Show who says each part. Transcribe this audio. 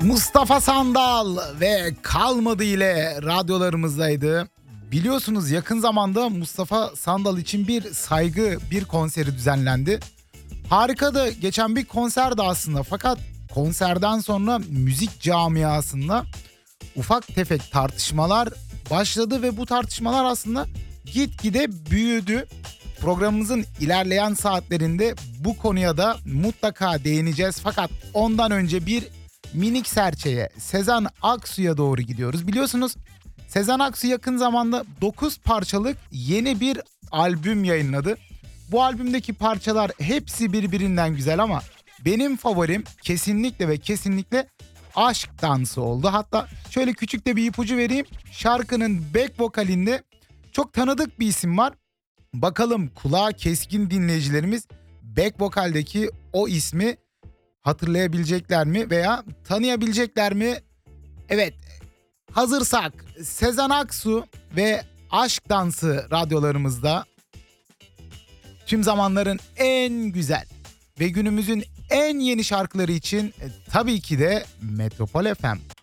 Speaker 1: Mustafa Sandal ve Kalmadı ile radyolarımızdaydı. Biliyorsunuz yakın zamanda Mustafa Sandal için bir saygı bir konseri düzenlendi. Harika da geçen bir konserdi aslında, fakat konserden sonra müzik camiasında ufak tefek tartışmalar başladı ve bu tartışmalar aslında gitgide büyüdü. Programımızın ilerleyen saatlerinde bu konuya da mutlaka değineceğiz, fakat ondan önce bir minik serçeye, Sezen Aksu'ya doğru gidiyoruz. Biliyorsunuz Sezen Aksu yakın zamanda 9 parçalık yeni bir albüm yayınladı. Bu albümdeki parçalar hepsi birbirinden güzel ama benim favorim kesinlikle ve kesinlikle Aşk Dansı oldu. Hatta şöyle küçük de bir ipucu vereyim. Şarkının back vokalinde çok tanıdık bir isim var. Bakalım kulağa keskin dinleyicilerimiz back vokaldeki o ismi hatırlayabilecekler mi veya tanıyabilecekler mi? Evet, hazırsak Sezen Aksu ve Aşk Dansı radyolarımızda. Tüm zamanların en güzel ve günümüzün en yeni şarkıları için tabii ki de Metropol FM.